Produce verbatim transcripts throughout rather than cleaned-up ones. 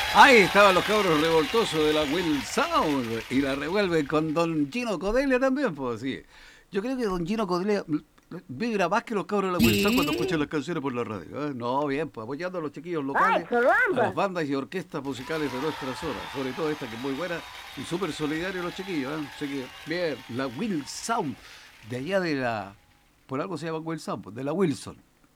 Ahí estaban los cabros revoltosos de la Will Sound y la revuelven con Don Gino Codelia también, pues sí. Yo creo que Don Gino Codelia vibra más que los cabros de la Will Sound cuando escuchan las canciones por la radio. ¿eh? No, bien, pues apoyando a los chiquillos ¡Ay, locales, solo a las ambas! bandas y orquestas musicales de nuestra zona, sobre todo esta que es muy buena y súper solidario los chiquillos. ¿eh? Chiquillos. Bien, la Will Sound, de allá de la... Por algo se llama Will Sound, pues, de la Wilson.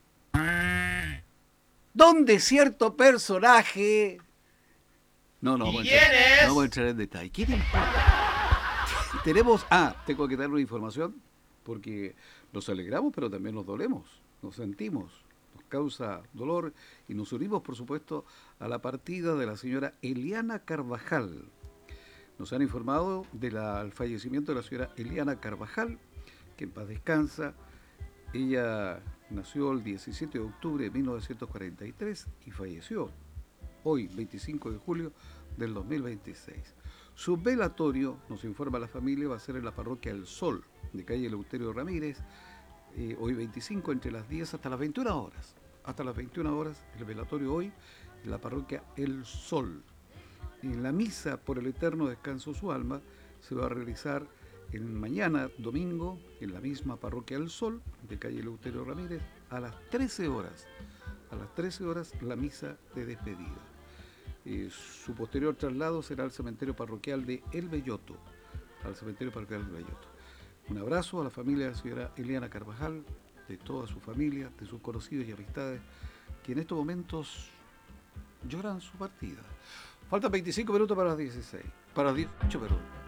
Donde cierto personaje... No, no, vamos a entrar, no vamos a entrar en detalle. ¿Quién importa? Tenemos... Ah, tengo que dar una información porque nos alegramos, pero también nos dolemos, nos sentimos, nos causa dolor y nos unimos, por supuesto, a la partida de la señora Eliana Carvajal. Nos han informado del fallecimiento de la señora Eliana Carvajal, que en paz descansa. Ella nació el diecisiete de octubre de mil novecientos cuarenta y tres y falleció hoy, veinticinco de julio del dos mil veintiséis. Su velatorio, nos informa la familia, va a ser en la parroquia El Sol, de calle Eleuterio Ramírez, eh, hoy veinticinco, entre las diez hasta las veintiuna horas. Hasta las veintiuna horas, el velatorio hoy, en la parroquia El Sol. En la misa por el eterno descanso de su alma se va a realizar en mañana, domingo, en la misma parroquia El Sol, de calle Eleuterio Ramírez, a las trece horas. A las trece horas, la misa de despedida. Eh, su posterior traslado será al cementerio parroquial de El Belloto, al cementerio parroquial del Belloto. Un abrazo a la familia de la señora Eliana Carvajal, de toda su familia, de sus conocidos y amistades, que en estos momentos lloran su partida. Faltan veinticinco minutos para las dieciséis, para las dieciocho, perdón.